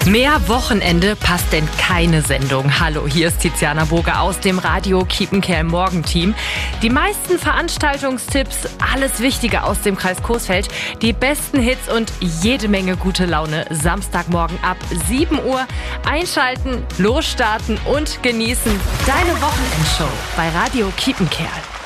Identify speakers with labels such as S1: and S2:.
S1: Mehr Wochenende passt denn keine Sendung. Hallo, hier ist Tiziana Burger aus dem Radio Kiepenkerl Morgenteam. Die meisten Veranstaltungstipps, alles Wichtige aus dem Kreis Coesfeld, die besten Hits und jede Menge gute Laune. Samstagmorgen ab 7 Uhr einschalten, losstarten und genießen. Deine Wochenendshow bei Radio Kiepenkerl.